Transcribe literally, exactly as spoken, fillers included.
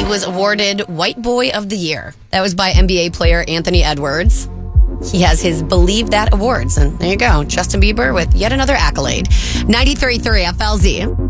He was awarded White Boy of the Year. That was by N B A player Anthony Edwards. He has his Believe That awards. And there you go. Justin Bieber with yet another accolade. ninety-three point three F L Z.